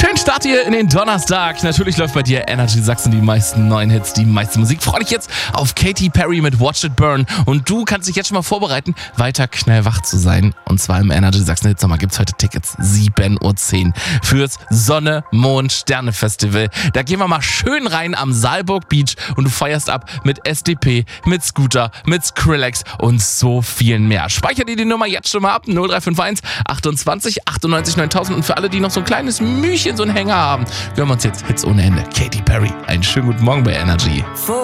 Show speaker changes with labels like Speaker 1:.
Speaker 1: Schönen Start hier in den Donnerstag. Natürlich läuft bei dir Energy Sachsen die meisten neuen Hits, die meiste Musik. Freu dich jetzt auf Katy Perry mit Watch It Burn. Und du kannst dich jetzt schon mal vorbereiten, weiter knallwach zu sein. Und zwar im Energy Sachsen Hitsommer gibt es heute Tickets 7.10 Uhr fürs Sonne-Mond-Sterne-Festival. Da gehen wir mal schön rein am Saalburg Beach und du feierst ab mit SDP, mit Scooter, mit Skrillex und so vielen mehr. Speicher dir die Nummer jetzt schon mal ab. 0351 28 98 9000. Und für alle, die noch so ein kleines Mühchen, so einen Hänger haben, hören wir uns jetzt Hits ohne Ende. Katy Perry, einen schönen guten Morgen bei Energy.